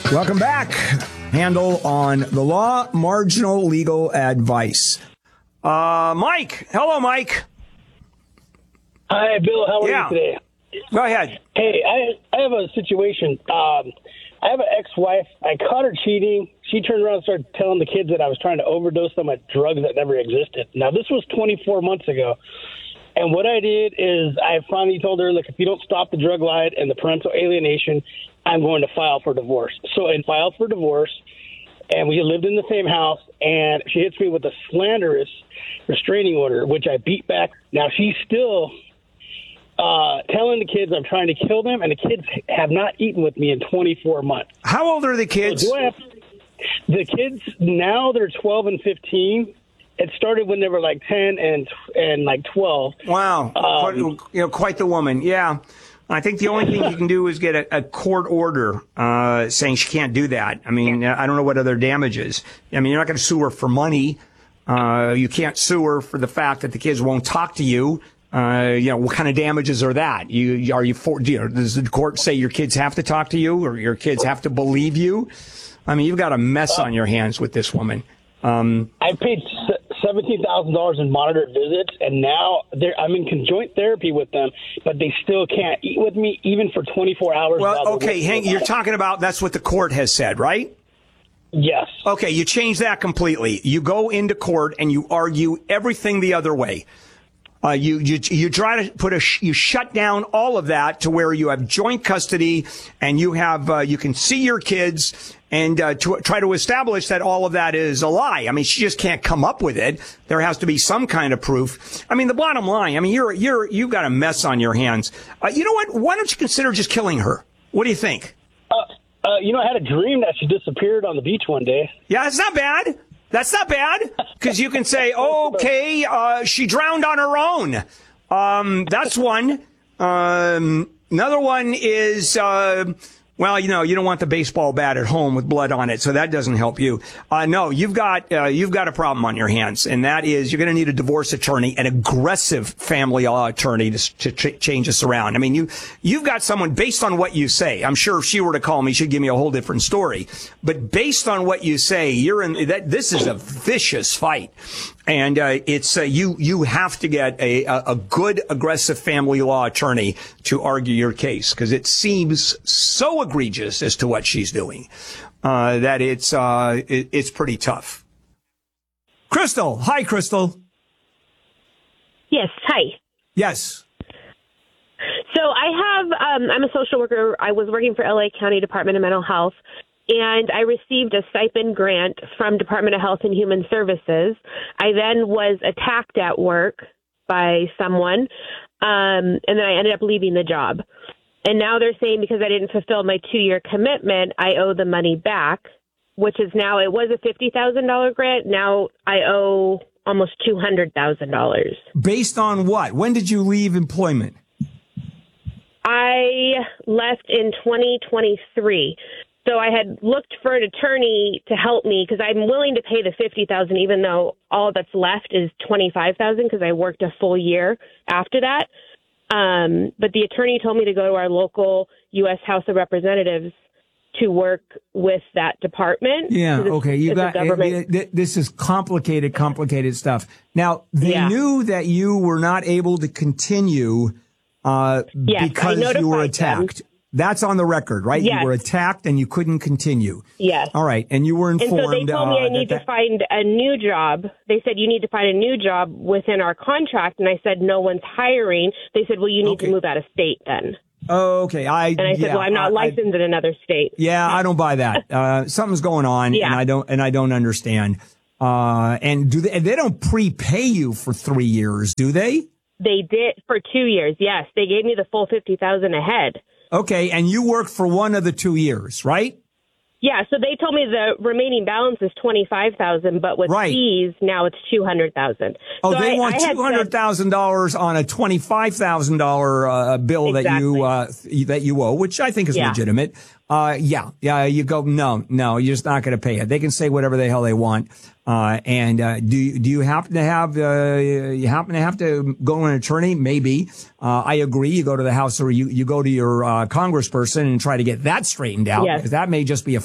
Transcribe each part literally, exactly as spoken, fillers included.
Welcome back. Handle on the law, marginal legal advice. Uh, Mike. Hello, Mike. Hi, Bill. How are yeah. you today? Go ahead. Hey, I I have a situation. Um, I have an ex-wife. I caught her cheating. She turned around and started telling the kids that I was trying to overdose them at drugs that never existed. Now, this was twenty-four months ago. And what I did is I finally told her, look, if you don't stop the drug lie and the parental alienation, I'm going to file for divorce. So I filed for divorce, and we lived in the same house, and she hits me with a slanderous restraining order, which I beat back. Now, she's still uh, telling the kids I'm trying to kill them, and the kids have not eaten with me in twenty-four months. How old are the kids? So do I have, the kids, now they're twelve and fifteen. It started when they were like ten and and like twelve. Wow, um, quite, you know, quite the woman. Yeah, I think the only thing you can do is get a, a court order uh, saying she can't do that. I mean, I don't know what other damages. I mean, you're not going to sue her for money. Uh, you can't sue her for the fact that the kids won't talk to you. Uh, you know, what kind of damages are that? You are you for? You know, does the court say your kids have to talk to you or your kids have to believe you? I mean, you've got a mess on your hands with this woman. Um, I paid seventeen thousand dollars in monitored visits, and now I'm in conjoint therapy with them, but they still can't eat with me even for twenty-four hours. Well, okay, Hank, you're talking about that's what the court has said, right? Yes. Okay, you change that completely. You go into court and you argue everything the other way. Uh, you, you, you try to put a, sh- you shut down all of that to where you have joint custody and you have, uh, you can see your kids and, uh, to try to establish that all of that is a lie. I mean, she just can't come up with it. There has to be some kind of proof. I mean, the bottom line, I mean, you're, you're, you've got a mess on your hands. Uh, you know what? Why don't you consider just killing her? What do you think? Uh, uh, you know, I had a dream that she disappeared on the beach one day. Yeah, it's not bad. That's not bad, because you can say, oh, okay, uh, she drowned on her own. Um, that's one. Um, another one is, uh, well, you know, you don't want the baseball bat at home with blood on it, so that doesn't help you. Uh, no, you've got, uh, you've got a problem on your hands, and that is you're going to need a divorce attorney, an aggressive family law attorney to, to ch- change this around. I mean, you, you've got someone based on what you say. I'm sure if she were to call me, she'd give me a whole different story. But based on what you say, you're in that, this is a vicious fight. And, uh, it's, uh, you, you have to get a, a, a good, aggressive family law attorney to argue your case, because it seems so egregious as to what she's doing, uh, that it's, uh, it, it's pretty tough. Crystal. Hi, Crystal. Yes. Hi. Yes. So I have, um, I'm a social worker. I was working for L A County Department of Mental Health, and I received a stipend grant from Department of Health and Human Services. I then was attacked at work by someone, um, and then I ended up leaving the job. And now they're saying because I didn't fulfill my two-year commitment, I owe the money back, which is now, it was a fifty thousand dollars grant. Now I owe almost two hundred thousand dollars. Based on what? When did you leave employment? I left in twenty twenty-three. So I had looked for an attorney to help me because I'm willing to pay the fifty thousand dollars, even though all that's left is twenty-five thousand dollars because I worked a full year after that. Um, but the attorney told me to go to our local U S House of Representatives to work with that department. Yeah, okay. You got government. it, it, this is complicated, complicated stuff. Now, they yeah. knew that you were not able to continue uh, yes, because you were attacked. Them. That's on the record, right? Yes. You were attacked and you couldn't continue. Yes. All right. And you were informed. And so they told me uh, I need that, to find a new job. They said, you need to find a new job within our contract. And I said, no one's hiring. They said, well, you need okay. to move out of state then. Okay. I, and I said, yeah, well, I'm not I, licensed I, in another state. Yeah, I don't buy that. Uh, something's going on yeah. and I don't, and I don't understand. Uh, and do they, they don't prepay you for three years, do they? They did for two years. Yes. They gave me the full fifty thousand ahead. Okay, and you worked for one of the two years, right? Yeah, so they told me the remaining balance is twenty-five thousand dollars, but with right. fees, now it's two hundred thousand dollars. Oh, so they I, want two hundred thousand dollars on a twenty-five thousand dollars uh, bill exactly. that you uh, that you owe, which I think is yeah. legitimate. Uh, yeah, yeah, you go, no, no, you're just not going to pay it. They can say whatever the hell they want. Uh, and, uh, do you, do you happen to have, uh, you happen to have to go to an attorney? Maybe. Uh, I agree. You go to the House or you, you go to your, uh, congressperson and try to get that straightened out yes. because that may just be a phone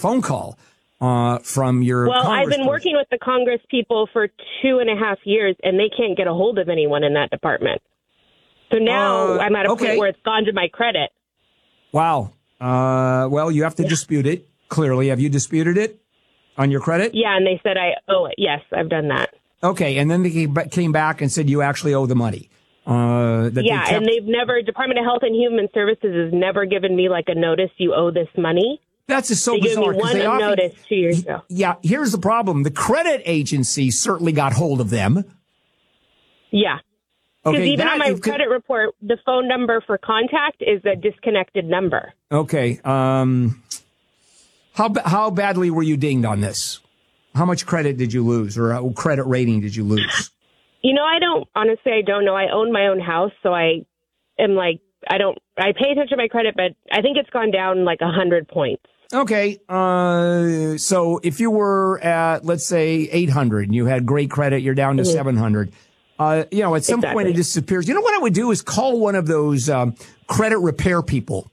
phone call uh, from your Well, I've been congressperson. working with the Congress people for two and a half years, and they can't get a hold of anyone in that department. So now Uh, I'm at a okay. point where it's gone to my credit. Wow. Uh, well, you have to Yeah. dispute it. Clearly, have you disputed it on your credit? Yeah, and they said I owe it. Yes, I've done that. Okay, and then they came ba- came back and said you actually owe the money. Uh, that Yeah, they kept- and they've never, Department of Health and Human Services has never given me like a notice, you owe this money. That's just so They gave bizarre. me 'cause one they often- notice two years ago. Yeah, here's the problem. The credit agency certainly got hold of them. Yeah. Because Okay, even that on my is- credit report, the phone number for contact is a disconnected number. Okay. Um, how ba- how badly were you dinged on this? How much credit did you lose, or uh, credit rating did you lose? You know, I don't, honestly, I don't know. I own my own house, so I am like, I don't, I pay attention to my credit, but I think it's gone down like a hundred points. Okay. Uh, so if you were at, let's say, eight hundred and you had great credit, you're down to Mm-hmm. seven hundred. Uh, you know, at some point Exactly. it disappears. You know what I would do is call one of those um, credit repair people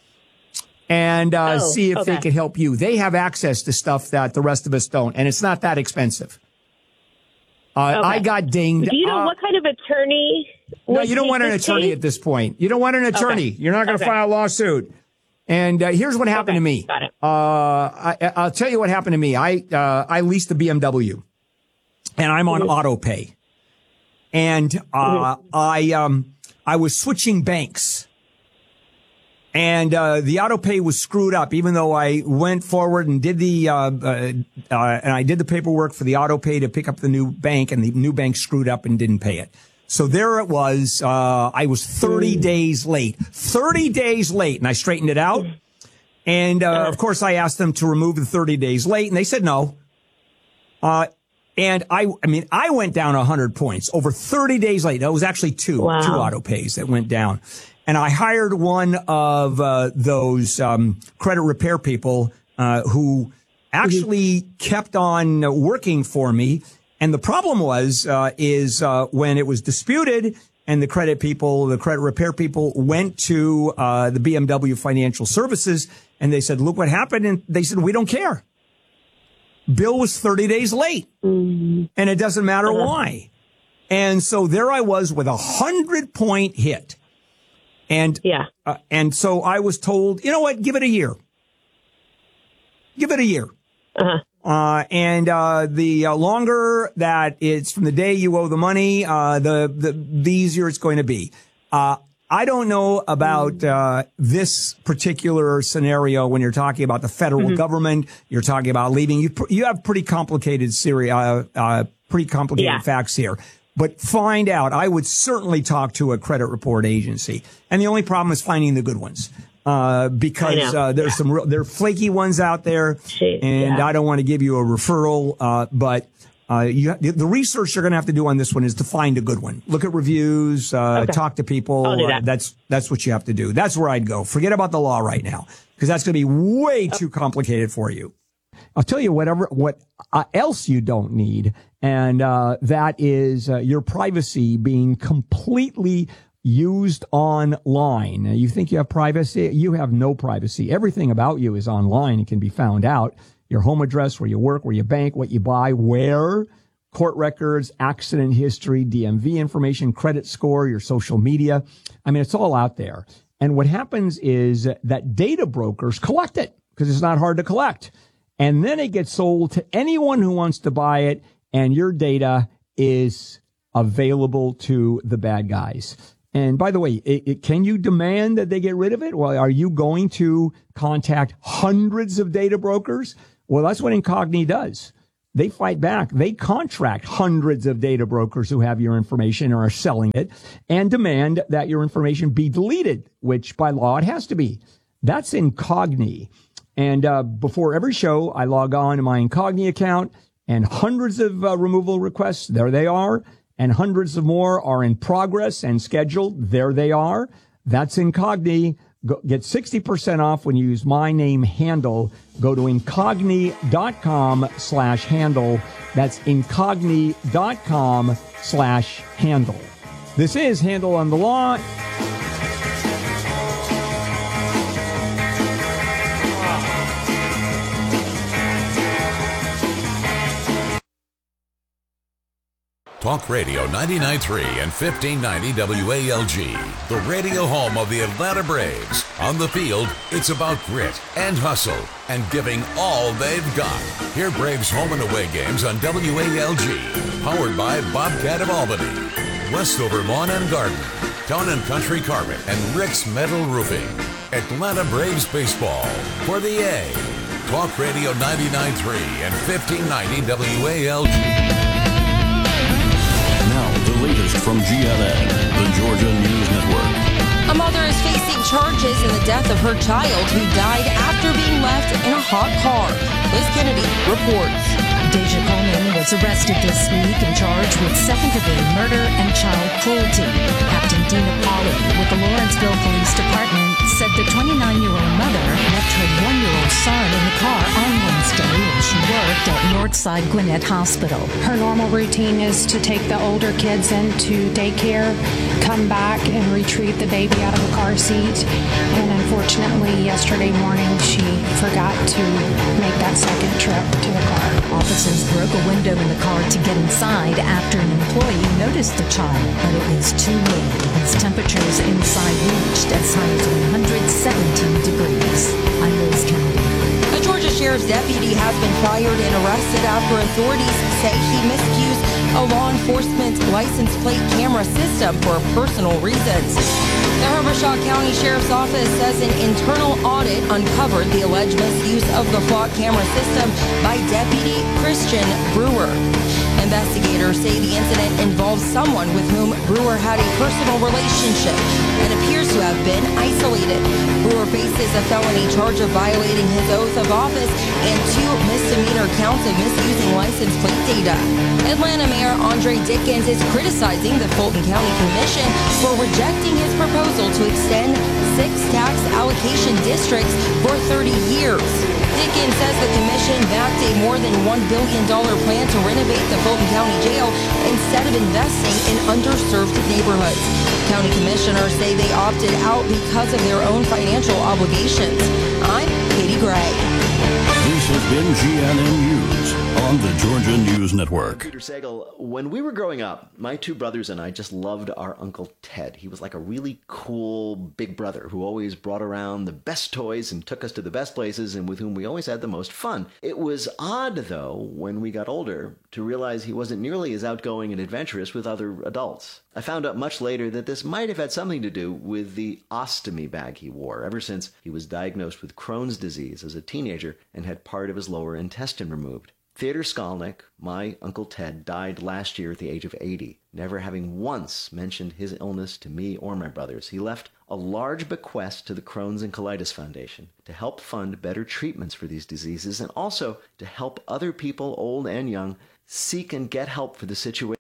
and uh, Oh, see if okay. they could help you. They have access to stuff that the rest of us don't, and it's not that expensive. Uh, Okay. I got dinged. Do you know uh, what kind of attorney? No, would you don't take want an this attorney case? at this point. You don't want an attorney. Okay. You're not going to Okay. file a lawsuit. And uh, here's what happened Okay. to me. Got it. Uh, I, I'll tell you what happened to me. I uh, I leased a B M W, and I'm on Mm-hmm. auto pay. And uh, Mm-hmm. I um I was switching banks, and uh, the auto pay was screwed up. Even though I went forward and did the uh, uh, uh, and I did the paperwork for the auto pay to pick up the new bank, and the new bank screwed up and didn't pay it. So there it was. Uh, I was thirty days late. thirty days late, and I straightened it out. And uh, of course, I asked them to remove the thirty days late, and they said no. Uh, and I, I mean, I went down one hundred points over thirty days late. That was actually two, Wow. two auto pays that went down. And I hired one of uh, those um, credit repair people uh, who actually kept on uh, working for me. And the problem was, uh, is uh, when it was disputed and the credit people, the credit repair people went to uh, the B M W Financial Services and they said, look what happened. And they said, we don't care. Bill was thirty days late, and it doesn't matter Uh-huh. why. And so there I was with a hundred point hit. And, Yeah. uh, and so I was told, you know what, give it a year. Give it a year. Uh-huh. Uh, and, uh, the uh, longer that it's from the day you owe the money, uh, the, the, the easier it's going to be. Uh, I don't know about, uh, this particular scenario when you're talking about the federal Mm-hmm. government, you're talking about leaving. You, pr- you have pretty complicated seri- uh, uh, pretty complicated Yeah. facts here. But find out. I would certainly talk to a credit report agency. And the only problem is finding the good ones. Uh, because, I know. uh, there's Yeah. some real, there are flaky ones out there. Shit, And yeah. I don't want to give you a referral, uh, but, uh, you, the research you're going to have to do on this one is to find a good one. Look at reviews, uh, Okay. talk to people. I'll do that. Uh, that's, that's what you have to do. That's where I'd go. Forget about the law right now, because that's going to be way too complicated for you. I'll tell you whatever, what uh, else you don't need. And, uh, that is, uh, your privacy being completely used online. Now, you think you have privacy? You have no privacy. Everything about you is online. It can be found out. Your home address, where you work, where you bank, what you buy, where, court records, accident history, D M V information, credit score, your social media. I mean, it's all out there. And what happens is that data brokers collect it because it's not hard to collect. And then it gets sold to anyone who wants to buy it. And your data is available to the bad guys. And by the way, it, it, can you demand that they get rid of it? Well, are you going to contact hundreds of data brokers? Well, that's what Incogni does. They fight back. They contract hundreds of data brokers who have your information or are selling it and demand that your information be deleted, which by law it has to be. That's Incogni. And uh, before every show, I log on to my Incogni account and hundreds of uh, removal requests, there they are. And hundreds of more are in progress and scheduled. There they are. That's Incogni. Go, get sixty percent off when you use my name handle. Go to incogni.com slash handle. That's incogni.com slash handle. This is Handle on the Law. Talk Radio ninety-nine point three and fifteen ninety W A L G, the radio home of the Atlanta Braves. On the field, it's about grit and hustle and giving all they've got. Hear Braves home and away games on W A L G, powered by Bobcat of Albany, Westover Lawn and Garden, Town and Country Carpet, and Rick's Metal Roofing. Atlanta Braves baseball for the A. Talk Radio ninety-nine point three and fifteen ninety W A L G. Now, the latest from G N N, the Georgia News Network. A mother is facing charges in the death of her child who died after being left in a hot car. Liz Kennedy reports. Deja Coleman was arrested this week and charged with second-degree murder and child cruelty. Captain Dina Polly with the Lawrenceville Police Department said the twenty-nine-year-old mother left her one-year-old son in the car on Wednesday when she worked at Northside Gwinnett Hospital. Her normal routine is to take the older kids into daycare, come back and retrieve the baby out of the car seat. And unfortunately, yesterday morning, she forgot to make that second trip to the car. Officers broke a window in the car to get inside after an employee noticed the child, but it was too late as temperatures inside reached as high as one hundred seventeen degrees. I'm Liz Kennedy. A Georgia Sheriff's deputy has been fired and arrested after authorities say he misused a law enforcement license plate camera system for personal reasons. The Herbershaw County Sheriff's Office says an internal audit uncovered the alleged misuse of the flock camera system by Deputy Christian Brewer. Investigators say the incident involves someone with whom Brewer had a personal relationship and appears to have been isolated. Brewer faces a felony charge of violating his oath of office and two misdemeanor counts of misusing license plate data. Atlanta Mayor Andre Dickens is criticizing the Fulton County Commission for rejecting his proposal to extend six tax allocation districts for thirty years. Dickens says the commission backed a more than one billion dollars plan to renovate the Fulton County Jail instead of investing in underserved neighborhoods. County commissioners say they opted out because of their own financial obligations. I'm Katie Gray. This has been G N N News on the Georgia News Network. Peter Sagal, when we were growing up, my two brothers and I just loved our Uncle Ted. He was like a really cool big brother who always brought around the best toys and took us to the best places and with whom we always had the most fun. It was odd, though, when we got older to realize he wasn't nearly as outgoing and adventurous with other adults. I found out much later that this might have had something to do with the ostomy bag he wore ever since he was diagnosed with Crohn's disease as a teenager and had part of his lower intestine removed. Theodore Skolnick, my Uncle Ted, died last year at the age of eighty, never having once mentioned his illness to me or my brothers. He left a large bequest to the Crohn's and Colitis Foundation to help fund better treatments for these diseases and also to help other people, old and young, seek and get help for the situation.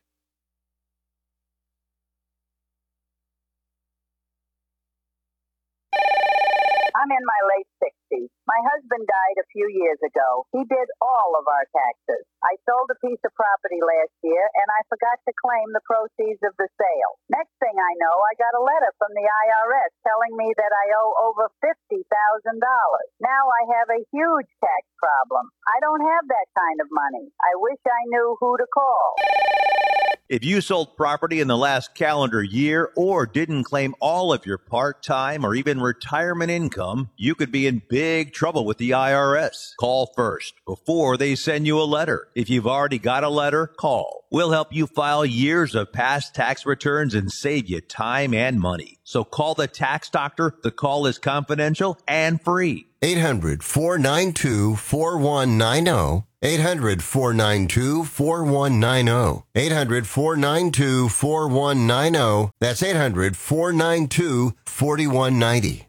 I'm in my late sixties. My husband died a few years ago. He did all of our taxes. I sold a piece of property last year, and I forgot to claim the proceeds of the sale. Next thing I know, I got a letter from the I R S telling me that I owe over fifty thousand dollars. Now I have a huge tax problem. I don't have that kind of money. I wish I knew who to call. If you sold property in the last calendar year or didn't claim all of your part-time or even retirement income, you could be in big trouble with the I R S. Call first before they send you a letter. If you've already got a letter, call. We'll help you file years of past tax returns and save you time and money. So call the tax doctor. The call is confidential and free. eight hundred, four nine two, four one nine zero. eight hundred, four nine two, four one nine zero. eight hundred, four nine two, four one nine zero. That's eight hundred, four nine two, four one nine zero.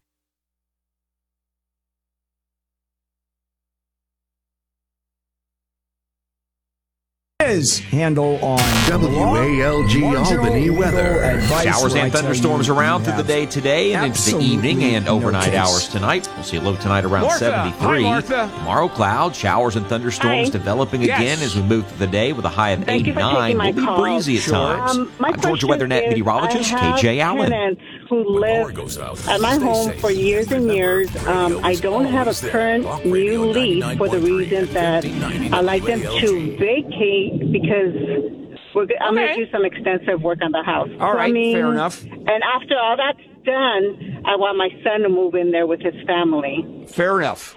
His handle on W A L G Albany weather. Showers and thunderstorms around through the day today and into the evening and overnight no hours tonight. We'll see a low tonight around Martha. seventy-three. Hi, Martha. Tomorrow, clouds, showers, and thunderstorms Hi. developing Yes. again as we move through the day with a high of Thank you for eighty-nine. taking my Will be call. breezy at Sure. times. Um, my I'm Georgia question WeatherNet is, meteorologist I K have J Allen. tenants who live at my home for years and years. Um, I don't have a current new lease for the reason that I like them to vacate because We're, go- I'm Okay. going to do some extensive work on the house. All right, Plumbing, fair enough. And after all that's done, I want my son to move in there with his family. Fair enough.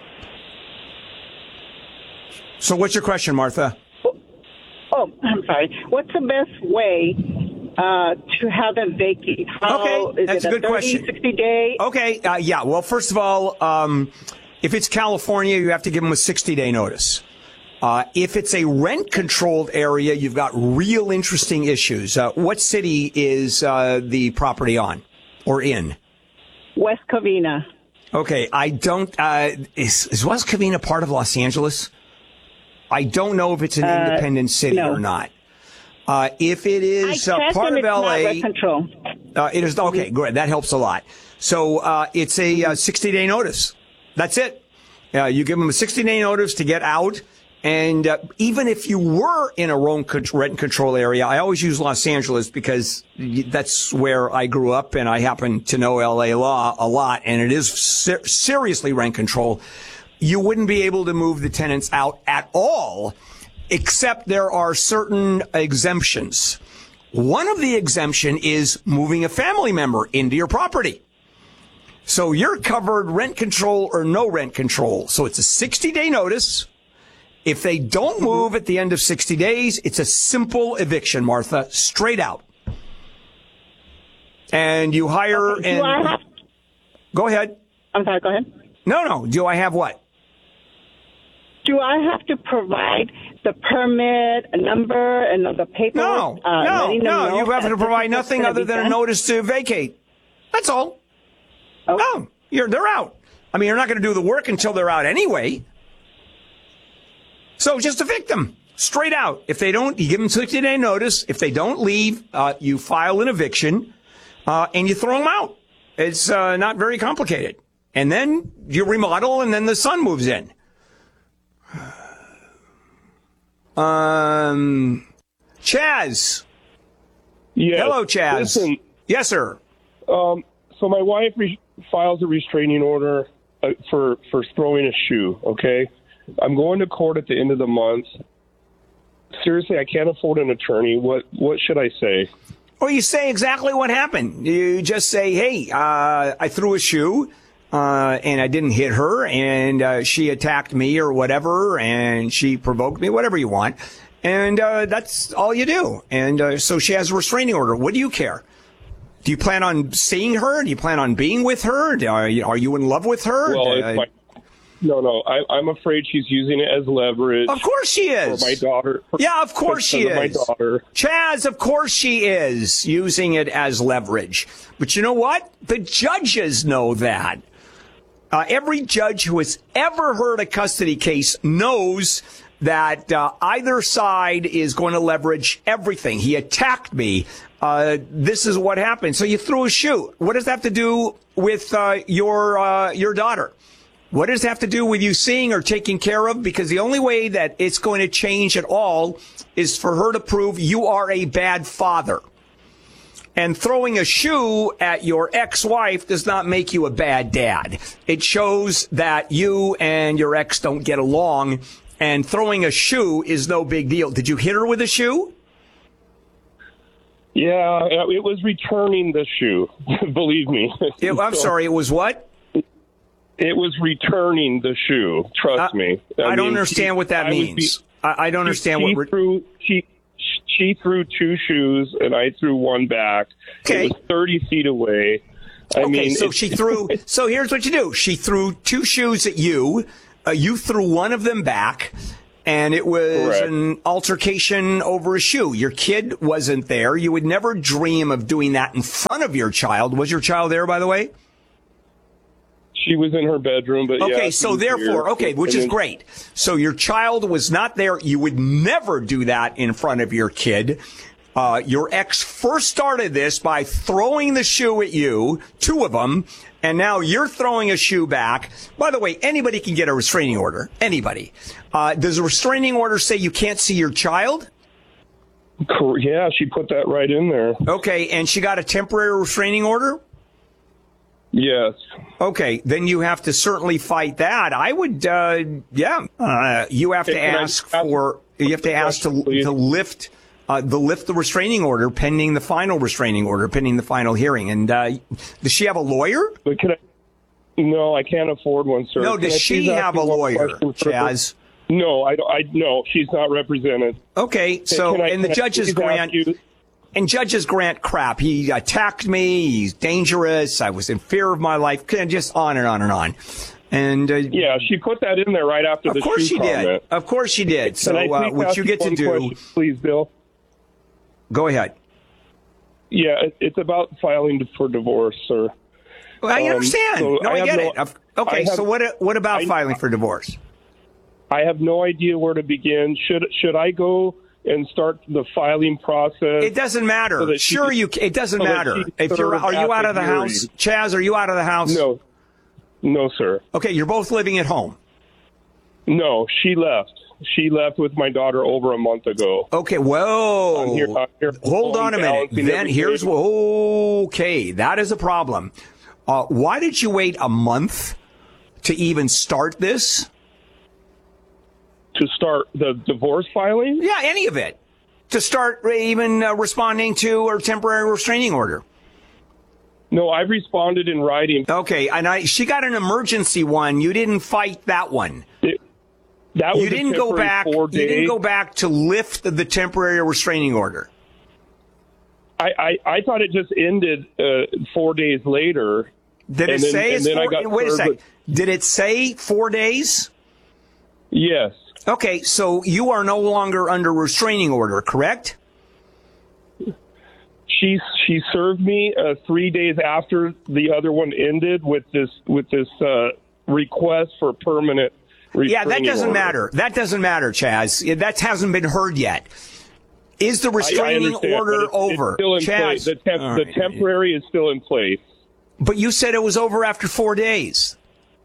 So what's your question, Martha? Oh, I'm sorry. What's the best way uh, to have them vacate? How, Okay, is that's it a good thirty, question. sixty day? Okay, uh, yeah. Well, first of all, um, if it's California, you have to give them a sixty-day notice. Uh, if it's a rent-controlled area, you've got real interesting issues. Uh, what city is uh, the property on or in? West Covina. Okay, I don't. Uh, is, is West Covina part of Los Angeles? I don't know if it's an Uh, independent city no. or not. Uh, if it is I uh, checked part and of it's L not A, rent control. uh, it is okay. Great, that helps a lot. So uh, it's a uh, sixty-day notice. That's it. Uh, you give them a sixty-day notice to get out. And uh, even if you were in a rent control area, I always use Los Angeles because that's where I grew up and I happen to know L A law a lot. And it is ser- seriously rent control. You wouldn't be able to move the tenants out at all, except there are certain exemptions. One of the exemption is moving a family member into your property. So you're covered rent control or no rent control. So it's a sixty-day notice. If they don't move at the end of sixty days, it's a simple eviction, Martha, straight out. And you hire Okay, do and I have- go ahead. I'm sorry, go ahead. No, no. Do I have what? Do I have to provide the permit, a number, and the paperwork? No, uh, no, letting them no. know You have that to this provide is what's nothing gonna other be than a done? notice to vacate. That's all. Okay. No, you're they're out. I mean, you're not going to do the work until they're out anyway. So just evict them straight out. If they don't, you give them sixty-day notice. If they don't leave, uh, you file an eviction, uh, and you throw them out. It's uh, not very complicated. And then you remodel, and then the son moves in. Um, Chaz. Yes. Hello, Chaz. Listen, yes, sir. Um, so my wife re- files a restraining order uh, for for throwing a shoe. Okay, I'm going to court at the end of the month. Seriously, I can't afford an attorney. What what should I say? Well, you say exactly what happened. You just say, "Hey, uh, I threw a shoe." Uh, and I didn't hit her, and uh, she attacked me or whatever, and she provoked me, whatever you want. And uh, that's all you do. And uh, so she has a restraining order. What do you care? Do you plan on seeing her? Do you plan on being with her? Are you, are you in love with her? Well, Uh, it's my, no, no. I, I'm afraid she's using it as leverage. Of course she is. For my daughter. Yeah, of course she Because of is. My daughter. Chaz, of course she is using it as leverage. But you know what? The judges know that. Uh, every judge who has ever heard a custody case knows that uh, either side is going to leverage everything. He attacked me. Uh, this is what happened. So you threw a shoe. What does that have to do with uh, your uh, your daughter? What does it have to do with you seeing or taking care of? Because the only way that it's going to change at all is for her to prove you are a bad father. And throwing a shoe at your ex-wife does not make you a bad dad. It shows that you and your ex don't get along, and throwing a shoe is no big deal. Did you hit her with a shoe? Yeah, it was returning the shoe. Believe me. It, I'm So, sorry, it was what? It was returning the shoe. Trust Uh, me. I, don't mean, understand she- what that I would means. be- I, I don't understand she what. Re- threw, she she threw two shoes and I threw one back. Okay. It was thirty feet away. I okay, mean, so it's- she threw. So here's what you do: she threw two shoes at you. Uh, you threw one of them back, and it was Correct. an altercation over a shoe. Your kid wasn't there. You would never dream of doing that in front of your child. Was your child there, by the way? She was in her bedroom, but Okay, yeah, so she was therefore, here. okay, which And is then- great. So your child was not there. You would never do that in front of your kid. Uh, your ex first started this by throwing the shoe at you, two of them, and now you're throwing a shoe back. By the way, anybody can get a restraining order. Anybody. Uh, does a restraining order say you can't see your child? Cor- Yeah, she put that right in there. Okay, and she got a temporary restraining order? Yes. Okay, then you have to certainly fight that. I would, uh, yeah, uh, you have to Hey, can I ask ask for, you have to ask to, question, please? to lift uh, the lift the restraining order pending the final restraining order, pending the final hearing. And uh, does she have a lawyer? But can I? No, I can't afford one, sir. No, Can does I she please ask have you a one lawyer, question for- Chaz? No, I, I no, she's not represented. Okay, so Can I- and the can I judge's please ask grant. you- And judges grant crap. He attacked me. He's dangerous. I was in fear of my life. Just on and on and on. And uh, Yeah, she put that in there right after the of course shoe she comment. did. Of course she did. So Can I uh, please what ask you get to one do? question, please, Bill. Go ahead. Yeah, it, it's about filing for divorce, sir. Well, I Um, understand. so no, I, I get have it. no- Of- okay, I have- so what? What about I- filing for divorce? I have no idea where to begin. Should should I go and start the filing process? It doesn't matter. so that she Sure, can- you. It doesn't so that matter. she If you're, serves are you at out the of the hearing? house, Chaz? Are you out of the house? No, no, sir. Okay, you're both living at home. No, she left. She left with my daughter over a month ago. Okay, whoa. I'm here- I'm here Hold on a minute. balancing Then everything. here's okay. That is a problem. Uh, why did you wait a month to even start this? To start the divorce filing? Yeah, any of it. To start even uh, responding to a temporary restraining order. No, I've responded in writing. Okay, and I she got an emergency one. You didn't fight that one. It, that was you a didn't go temporary back. four You didn't day. go back to lift the temporary restraining order. I, I, I thought it just ended uh, four days later. Did it And then- say and it's then I four? got Wait a served second. with- Did it say four days? Yes. Okay, so you are no longer under restraining order, correct? She she served me uh, three days after the other one ended with this with this uh, request for permanent restraining Yeah, that doesn't order. matter. That doesn't matter, Chaz. That hasn't been heard yet. Is the I- I restraining understand, order but it's, over? It's still in Chaz, place. The, temp- all the right. temporary is still in place. But you said it was over after four days.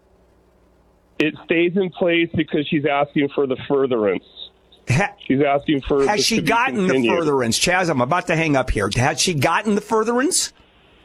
It stays in place because she's asking for the furtherance. Ha- She's asking for. Has this she to be gotten the continued. furtherance? Chaz, I'm about to hang up here. Has she gotten the furtherance?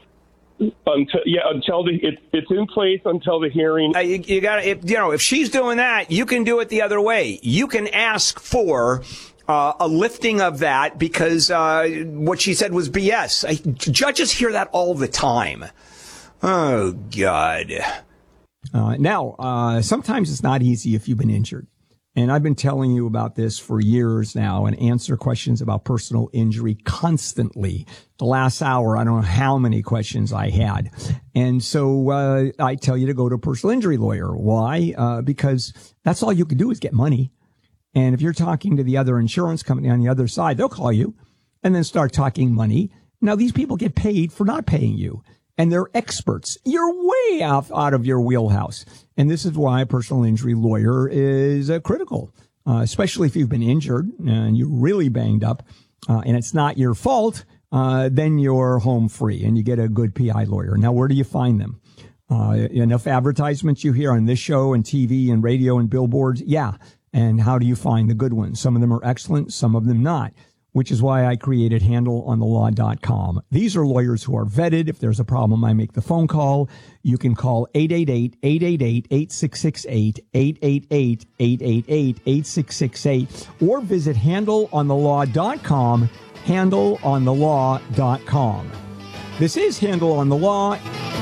Until yeah, until the it, it's in place until the hearing. Uh, you, you got you know, if she's doing that, you can do it the other way. You can ask for uh, a lifting of that because uh, what she said was B S. I, judges hear that all the time. Oh God. Uh, now, uh, sometimes it's not easy if you've been injured. And I've been telling you about this for years now and answer questions about personal injury constantly. The last hour, I don't know how many questions I had. And so uh, I tell you to go to a personal injury lawyer. Why? Uh, because that's all you can do is get money. And if you're talking to the other insurance company on the other side, they'll call you and then start talking money. Now, these people get paid for not paying you. And they're experts. You're way out, out of your wheelhouse. And this is why a personal injury lawyer is uh, critical, uh, especially if you've been injured and you're really banged up uh, and it's not your fault, uh, then you're home free and you get a good P I lawyer. Now, where do you find them? Uh, enough advertisements you hear on this show and T V and radio and billboards? Yeah. And how do you find the good ones? Some of them are excellent, some of them not. Which is why I created handle on the law dot com. These are lawyers who are vetted. If there's a problem, I make the phone call. You can call eight eight eight, eight eight eight, eight six six eight, eight eight eight, eight eight eight, eight six six eight, or visit handle on the law dot com, handle on the law dot com. This is Handle on the Law.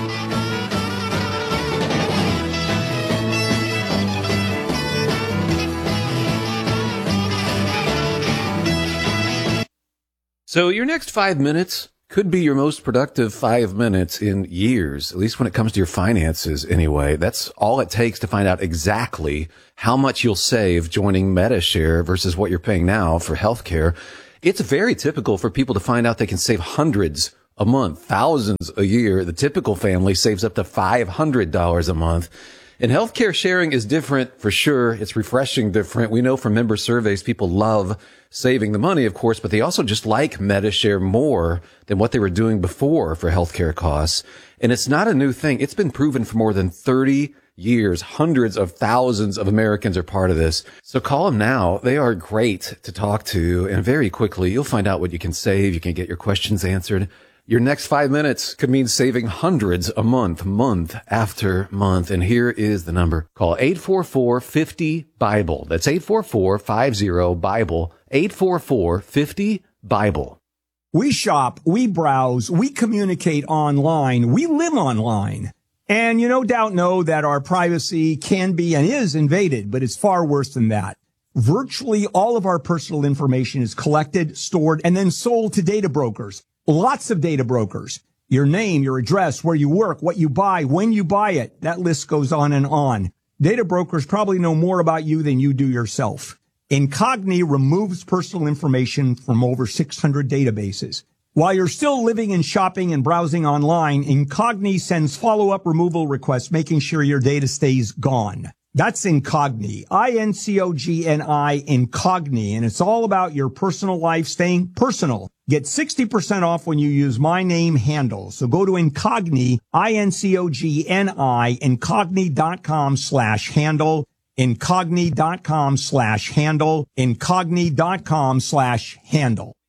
So your next five minutes could be your most productive five minutes in years, at least when it comes to your finances anyway. That's all it takes to find out exactly how much you'll save joining MediShare versus what you're paying now for healthcare. It's very typical for people to find out they can save hundreds a month, thousands a year. The typical family saves up to five hundred dollars a month. And healthcare sharing is different for sure. It's refreshing different. We know from member surveys, people love saving the money, of course, but they also just like MediShare more than what they were doing before for healthcare costs. And it's not a new thing. It's been proven for more than thirty years. Hundreds of thousands of Americans are part of this. So call them now. They are great to talk to. And very quickly, you'll find out what you can save. You can get your questions answered. Your next five minutes could mean saving hundreds a month, month after month. And here is the number. Call eight four four, five zero, BIBLE. That's eight four four, five zero, BIBLE. eight four four, five zero, Bible. We shop, we browse, we communicate online, we live online. And you no doubt know that our privacy can be and is invaded, but it's far worse than that. Virtually all of our personal information is collected, stored, and then sold to data brokers. Lots of data brokers. Your name, your address, where you work, what you buy, when you buy it. That list goes on and on. Data brokers probably know more about you than you do yourself. Incogni removes personal information from over six hundred databases. While you're still living and shopping and browsing online, Incogni sends follow-up removal requests, making sure your data stays gone. That's Incogni, I N C O G N I, Incogni, and it's all about your personal life staying personal. Get sixty percent off when you use my name handle. So go to Incogni, I N C O G N I, incogni.com slash handle, incogni.com slash handle, incogni.com slash handle.